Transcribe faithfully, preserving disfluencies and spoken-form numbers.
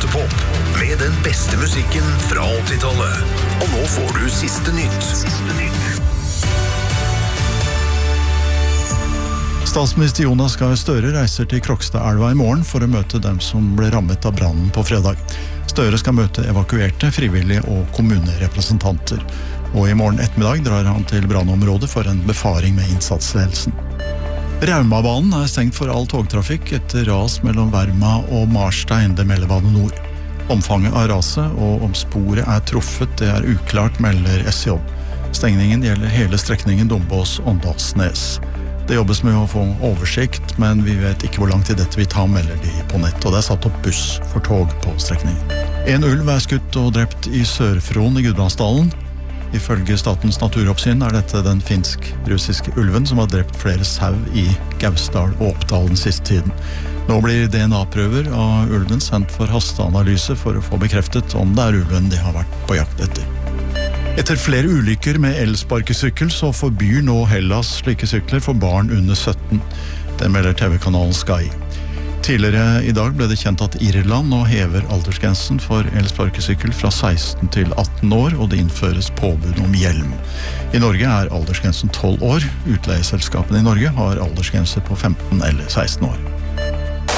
Radiopop med den beste musikken fra åttitallet. Og nå får du siste nytt. Siste nytt. Statsminister Jonas Gahr Støre reiser til Krokstadelva i morgen for å møte dem som ble rammet av brannen på fredag. Støre skal møte evakuerte, frivillige og kommunerepresentanter. Og i morgen ettermiddag drar han til brannområdet for en befaring med innsatsledelsen. Raumabanen er stengt for all togtrafikk etter ras mellom Verma og Marstein, det melder Bane Nor. Omfanget av raset og om sporet er truffet, det er uklart, melder S J. Stengningen gjelder hele strekningen Dombås-Åndalsnes. Det jobbes med å få oversikt, men vi vet ikke hvor lang tid dette vil ta, melder de på nett, og det er satt opp buss for tog på strekningen. En ulv er skutt og drept i Sør-Fron i Gudbrandsdalen. Ifølge Statens naturoppsyn er dette den finsk-russiske ulven som har drept flere sau i Gausdal og Oppdal den siste tiden. Nå blir D N A-prøver av ulven sendt for hasteanalyse for å få bekreftet om det er ulven de har vært på jakt etter. Etter flere ulykker med elsparkesykkel så forbyr nå Hellas slike sykler for barn under sytten. Det melder T V-kanalen Sky. Tidligere i dag ble det kjent at Irland nå hever aldersgrensen for elsparkesykkel fra seksten til atten år, og det innføres påbud om hjelm. I Norge er aldersgrensen tolv år. Utleieselskapene i Norge har aldersgrenser på femten eller seksten år.